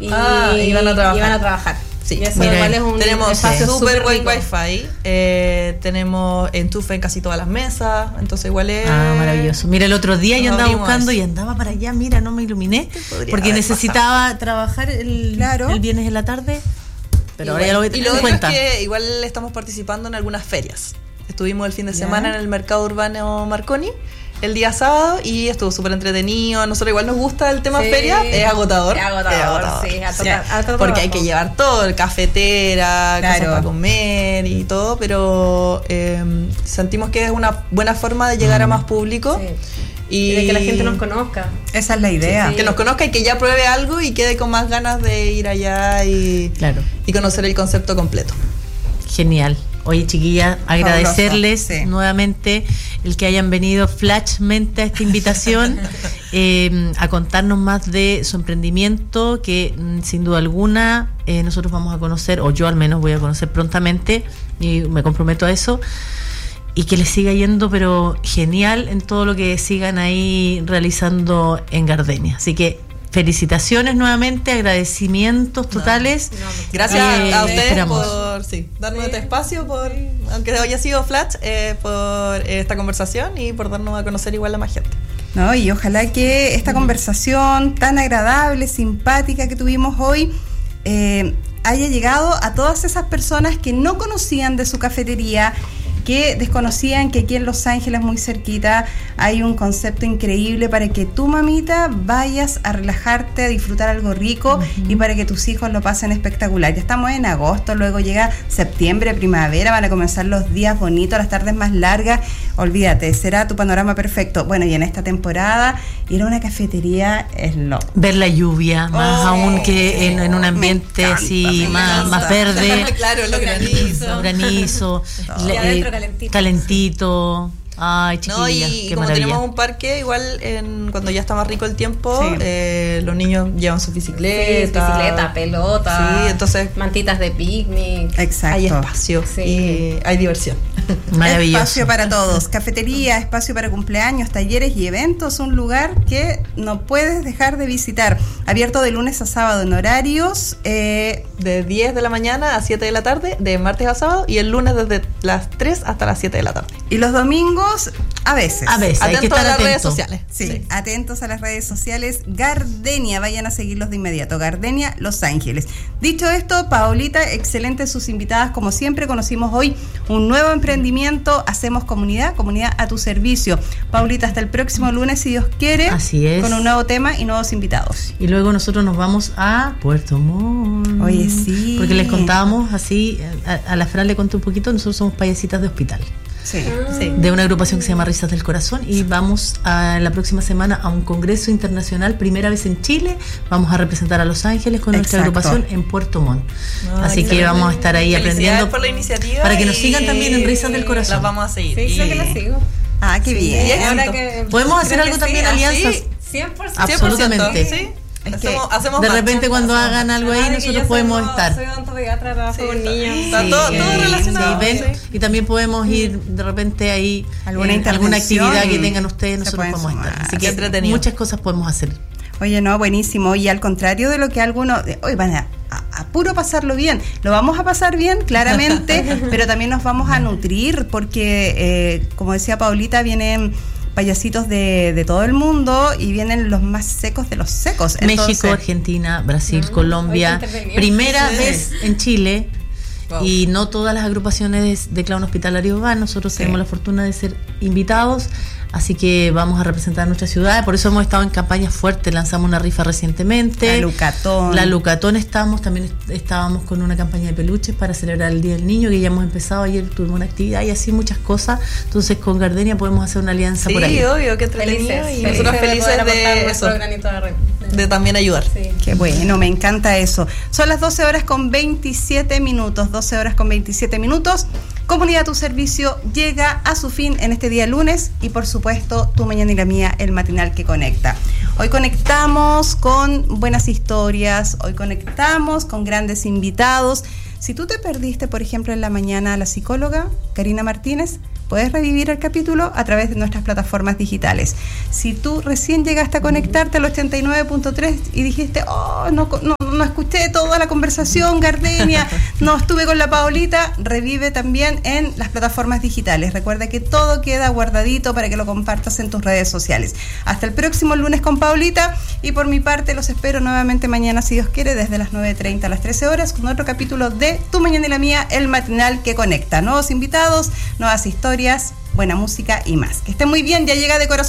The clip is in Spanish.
iban a trabajar. Sí, y eso igual es un tenemos súper buen wifi, tenemos enchufe en casi todas las mesas, entonces igual es maravilloso. Mira, el otro día yo andaba buscando y andaba para allá, mira, no me iluminé porque necesitaba trabajar el viernes en la tarde, pero ahora ya lo voy a tener en cuenta. Y lo otro es que igual estamos participando en algunas ferias. Estuvimos el fin de semana en el mercado urbano Marconi el día sábado y estuvo súper entretenido. A nosotros igual nos gusta el tema feria, es agotador. Sí, porque hay que llevar todo, cafetera, cosas para comer y todo, pero sentimos que es una buena forma de llegar a más público. Y de que la gente nos conozca. Esa es la idea. Que nos conozca y que ya pruebe algo y quede con más ganas de ir allá y conocer el concepto completo. Genial. Oye, chiquillas, agradecerles nuevamente el que hayan venido flashmente a esta invitación a contarnos más de su emprendimiento, que sin duda alguna nosotros vamos a conocer, o yo al menos voy a conocer prontamente, y me comprometo a eso, y que les siga yendo, pero genial en todo lo que sigan ahí realizando en Gardenia. Así que felicitaciones nuevamente, agradecimientos totales. Gracias a ustedes por darnos este espacio, aunque haya sido flash, por esta conversación y por darnos a conocer igual a más gente. No, y ojalá que esta conversación tan agradable, simpática que tuvimos hoy haya llegado a todas esas personas que no conocían de su cafetería, que desconocían que aquí en Los Ángeles, muy cerquita, hay un concepto increíble para que tu mamita vayas a relajarte, a disfrutar algo rico y para que tus hijos lo pasen espectacular. Ya estamos en agosto, luego llega septiembre, primavera, van a comenzar los días bonitos, las tardes más largas. Olvídate, será tu panorama perfecto. Bueno, y en esta temporada ir a una cafetería es lo... Ver la lluvia, más aún que en un ambiente así más verde. Claro, los granizo. Calentito. Ay, chiquillas, y qué como maravilla. tenemos un parque, igual cuando ya está más rico el tiempo, los niños llevan sus bicicletas, pelota, entonces mantitas de picnic. Exacto. Hay espacio y hay diversión. Maravilloso. Espacio para todos, cafetería, espacio para cumpleaños, talleres y eventos, un lugar que no puedes dejar de visitar. Abierto de lunes a sábado en horarios de 10 de la mañana a 7 de la tarde, de martes a sábado, y el lunes desde las 3 hasta las 7 de la tarde. Y los domingos a veces hay que estar a las atento. redes sociales. Sí, atentos a las redes sociales. Gardenia, vayan a seguirlos de inmediato. Gardenia, Los Ángeles. Dicho esto, Paulita, excelentes sus invitadas como siempre. Conocimos hoy un nuevo emprendimiento. Hacemos comunidad a tu servicio. Paulita, hasta el próximo lunes, si Dios quiere. Así es. Con un nuevo tema y nuevos invitados. Y luego nosotros nos vamos a Puerto Montt. Oye, sí. Porque les contábamos así, a la Fran le conté un poquito, nosotros somos payasitas de hospital. Sí. De una agrupación que se llama Risas del Corazón, y vamos la próxima semana a un congreso internacional, primera vez en Chile. Vamos a representar a Los Ángeles con nuestra agrupación en Puerto Montt. Así que vamos a estar ahí aprendiendo por la iniciativa para que nos sigan también en Risas del Corazón. Las vamos a seguir. Sí, creo que las sigo. Ah, qué bien. Ahora que podemos hacer algo también, alianzas. 100%. Absolutamente. Sí. Hacemos de repente cuando hagan algo ahí nosotros podemos estar. Soy odontopediatra, trabajo con niños. Está todo relacionado. Y también podemos ir de repente ahí alguna actividad que tengan ustedes, nosotros podemos estar. Así que muchas cosas podemos hacer. Oye, no, buenísimo. Y al contrario de lo que algunos hoy van a puro pasarlo bien, lo vamos a pasar bien, claramente, pero también nos vamos a nutrir porque, como decía Paulita, vienen payasitos de todo el mundo y vienen los más secos de los secos. México, Argentina, Brasil, Colombia, primera vez en Chile. Wow. Y no todas las agrupaciones de clown hospitalario van. Nosotros tenemos la fortuna de ser invitados, así que vamos a representar nuestra ciudad. Por eso hemos estado en campañas fuertes. Lanzamos una rifa recientemente, la Lucatón también estábamos con una campaña de peluches para celebrar el Día del Niño, que ya hemos empezado. Ayer tuvimos una actividad y así muchas cosas. Entonces con Gardenia podemos hacer una alianza por ahí. Sí, obvio, que entretenido. Y nosotros felices de eso, de también ayudar. Sí. Qué bueno, me encanta eso. Son las 12 horas con 27 minutos. 12 horas con 27 minutos. Comunidad a tu servicio llega a su fin en este día lunes y por supuesto Tu Mañana y la Mía, el matinal que conecta. Hoy conectamos con buenas historias, hoy conectamos con grandes invitados. Si tú te perdiste, por ejemplo, en la mañana a la psicóloga Karina Martínez, puedes revivir el capítulo a través de nuestras plataformas digitales. Si tú recién llegaste a conectarte al 89.3 y dijiste, no no escuché toda la conversación, Gardenia, no estuve con la Paolita, revive también en las plataformas digitales. Recuerda que todo queda guardadito para que lo compartas en tus redes sociales. Hasta el próximo lunes con Paolita, y por mi parte los espero nuevamente mañana, si Dios quiere, desde las 9:30 a las 13 horas, con otro capítulo de Tu Mañana y la Mía, el matinal que conecta. Nuevos invitados, nuevas historias, buena música y más. Que estén muy bien, ya llega de corazón